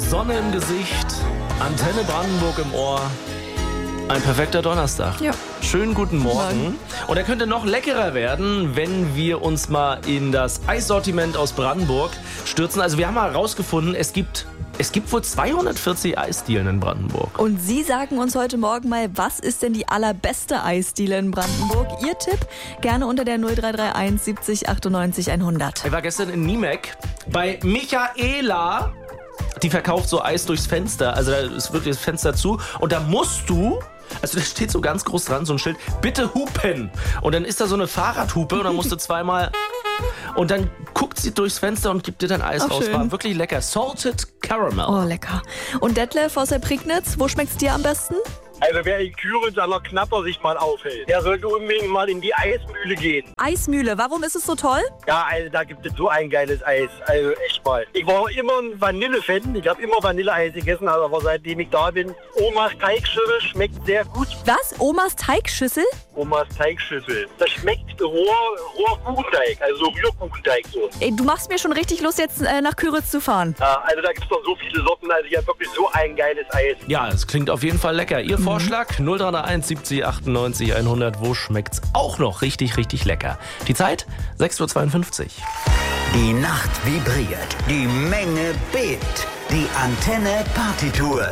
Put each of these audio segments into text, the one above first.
Sonne im Gesicht, Antenne Brandenburg im Ohr. Ein perfekter Donnerstag. Ja. Schönen guten Morgen. Und er könnte noch leckerer werden, wenn wir uns mal in das Eissortiment aus Brandenburg stürzen. Also wir haben mal herausgefunden, es gibt wohl 240 Eisdielen in Brandenburg. Und Sie sagen uns heute Morgen mal, was ist denn die allerbeste Eisdiele in Brandenburg? Ihr Tipp gerne unter der 0331 70 98 100. Ich war gestern in Niemek bei Michaela. Die verkauft so Eis durchs Fenster. Also da ist wirklich das Fenster zu. Und da musst du... Also da steht so ganz groß dran, so ein Schild, bitte hupen. Und dann ist da so eine Fahrradhupe und dann musst du zweimal... Und dann guckt sie durchs Fenster und gibt dir dein Eis raus. Schön. War wirklich lecker. Salted Caramel. Oh, lecker. Und Detlef aus der Prignitz, wo schmeckt's dir am besten? Also wer in Küritz an der Knapper sich mal aufhält, der sollte unbedingt mal in die Eismühle gehen. Eismühle, warum ist es so toll? Ja, also da gibt es so ein geiles Eis. Also echt mal. Ich war immer ein Vanille-Fan. Ich habe immer Vanilleeis gegessen, aber seitdem ich da bin, Omas Teigschüssel schmeckt sehr gut. Was? Omas Teigschüssel? Omas Teigschüssel. Das schmeckt roher Kuchenteig, also Rührkuchenteig so. Ey, du machst mir schon richtig Lust, jetzt nach Küritz zu fahren. Ja, also da gibt es doch so viele Sorten. Also ich habe wirklich so ein geiles Eis. Ja, es klingt auf jeden Fall lecker. Ihr Vorschlag 0331 70 98 100. Wo schmeckt's auch noch richtig, richtig lecker? Die Zeit 6:52 Uhr. Die Nacht vibriert, die Menge bebt, die Antenne Partytour.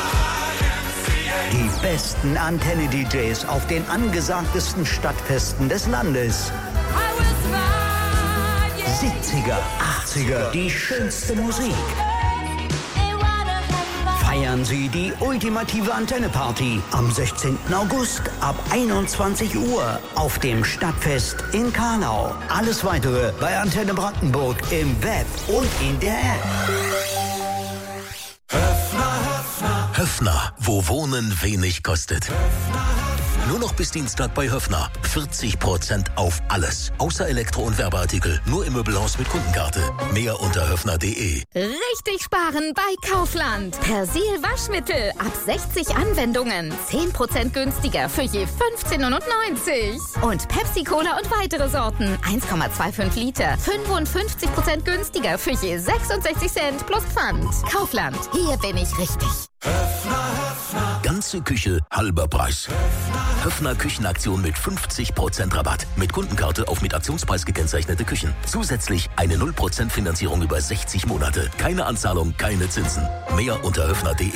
Die besten Antenne-DJs auf den angesagtesten Stadtfesten des Landes. 70er, 80er, die schönste Musik. Feiern Sie die ultimative Antenne-Party am 16. August ab 21 Uhr auf dem Stadtfest in Karlau. Alles Weitere bei Antenne Brandenburg im Web und in der App. Höffner, wo Wohnen wenig kostet. Nur noch bis Dienstag bei Höffner. 40% auf alles. Außer Elektro- und Werbeartikel. Nur im Möbelhaus mit Kundenkarte. Mehr unter höffner.de. Richtig sparen bei Kaufland. Persil Waschmittel ab 60 Anwendungen. 10% günstiger für je 15,99 €. Und Pepsi Cola und weitere Sorten. 1,25 Liter. 55% günstiger für je 66 Cent plus Pfand. Kaufland. Hier bin ich richtig. Ganze Küche, halber Preis. Höffner Küchenaktion mit 50% Rabatt. Mit Kundenkarte auf mit Aktionspreis gekennzeichnete Küchen. Zusätzlich eine 0% Finanzierung über 60 Monate. Keine Anzahlung, keine Zinsen. Mehr unter höffner.de.